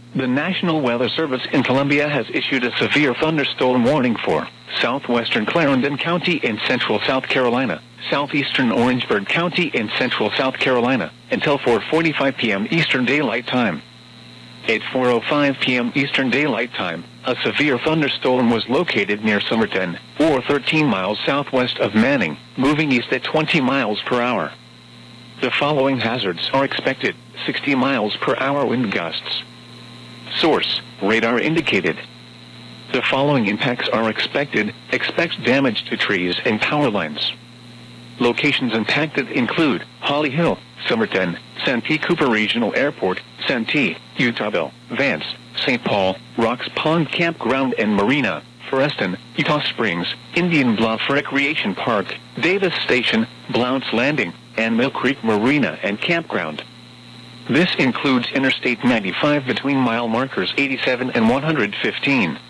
The National Weather Service in Columbia has issued a severe thunderstorm warning for southwestern Clarendon County in central South Carolina, southeastern Orangeburg County in central South Carolina, until 4:45 p.m. Eastern Daylight Time. At 4:05 p.m. Eastern Daylight Time, a severe thunderstorm was located near Somerton, or 13 miles southwest of Manning, moving east at 20 miles per hour. The following hazards are expected: 60 miles per hour wind gusts. Source: radar indicated. The following impacts are expected. Expect damage to trees and power lines. Locations impacted include Holly Hill, Somerton, Santee Cooper Regional Airport, Santee, Utahville, Vance, St. Paul, Rocks Pond Campground and Marina, Foreston, Utah Springs, Indian Bluff Recreation Park, Davis Station, Blount's Landing, and Mill Creek Marina and Campground. This includes Interstate 95 between mile markers 87 and 115.